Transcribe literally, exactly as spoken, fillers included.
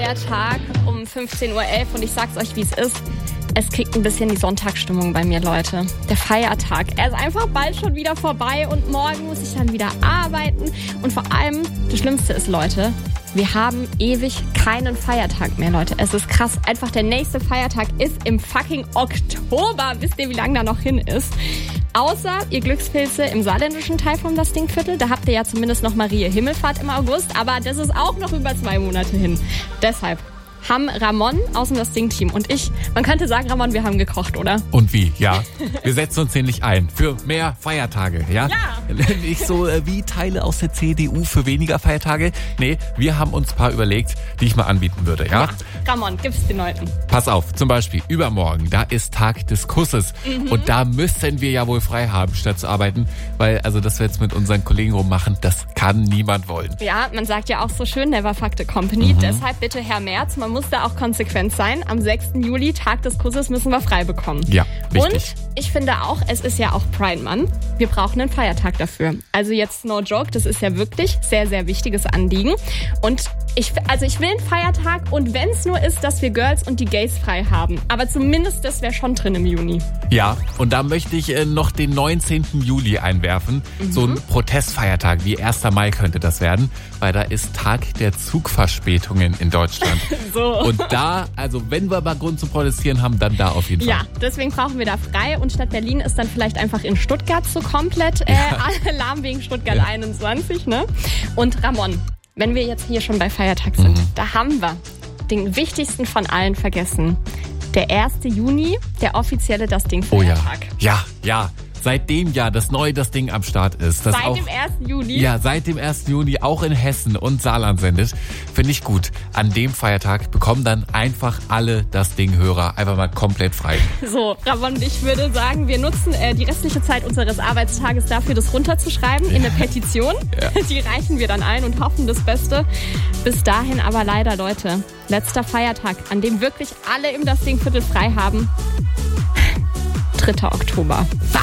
Feiertag um fünfzehn Uhr elf und ich sag's euch, wie es ist. Es kriegt ein bisschen die Sonntagsstimmung bei mir, Leute. Der Feiertag, er ist einfach bald schon wieder vorbei und morgen muss ich dann wieder arbeiten. Und vor allem, das Schlimmste ist, Leute, wir haben ewig keinen Feiertag mehr, Leute. Es ist krass. Einfach der nächste Feiertag ist im fucking Oktober. Wisst ihr, wie lange da noch hin ist? Außer ihr Glückspilze im saarländischen Teil vom Das Ding-Viertel. Da habt ihr ja zumindest noch Marie Himmelfahrt im August. Aber das ist auch noch über zwei Monate hin. Deshalb haben Ramon aus dem Das Ding-Team und ich, man könnte sagen, Ramon, wir haben gekocht, oder? Und wie, ja. Wir setzen uns nämlich ein für mehr Feiertage, ja? Ja. Nicht so äh, wie Teile aus der C D U für weniger Feiertage. Nee, wir haben uns ein paar überlegt, die ich mal anbieten würde, ja? Ja. Ramon, gib's den Leuten. Pass auf, zum Beispiel übermorgen, da ist Tag des Kusses. Mhm. Und da müssen wir ja wohl frei haben, statt zu arbeiten. Weil, also, das wir jetzt mit unseren Kollegen rummachen, das kann niemand wollen. Ja, man sagt ja auch so schön, never fuck the company. Mhm. Deshalb bitte, Herr Merz, man muss da auch konsequent sein. Am sechsten Juli, Tag des Kusses, müssen wir frei bekommen. Ja, wichtig. Und ich finde auch, es ist ja auch Pride Month. Wir brauchen einen Feiertag dafür. Also jetzt no joke, das ist ja wirklich sehr, sehr wichtiges Anliegen. Und ich, also ich will einen Feiertag und wenn es nur ist, dass wir Girls und die Gays frei haben. Aber zumindest das wäre schon drin im Juni. Ja, und da möchte ich äh, noch den neunzehnten Juli einwerfen. Mhm. So ein Protestfeiertag wie erster Mai könnte das werden, weil da ist Tag der Zugverspätungen in Deutschland. So. Und da, also wenn wir mal Grund zum Protestieren haben, dann da auf jeden Fall. Ja, deswegen brauchen wir da frei und statt Berlin ist dann vielleicht einfach in Stuttgart so komplett äh, Ja. Alarm wegen Stuttgart Ja. einundzwanzig, ne? Und Ramon, wenn wir jetzt hier schon bei Feiertag sind, Mhm. da haben wir den wichtigsten von allen vergessen. Der erste Juni, der offizielle Das Ding Oh ja. Feiertag. Ja, ja. Seitdem ja das neue Das Ding am Start ist. Das Seit auch, dem ersten Juni? Ja, seit dem ersten Juni auch in Hessen und Saarland sendet. Finde ich gut. An dem Feiertag bekommen dann einfach alle Das Ding-Hörer einfach mal komplett frei. So, Ramon, ich würde sagen, wir nutzen äh, die restliche Zeit unseres Arbeitstages dafür, das runterzuschreiben in eine Petition. Ja. Die reichen wir dann ein und hoffen das Beste. Bis dahin aber leider, Leute, letzter Feiertag, an dem wirklich alle im Das Ding-Viertel frei haben. dritter Oktober.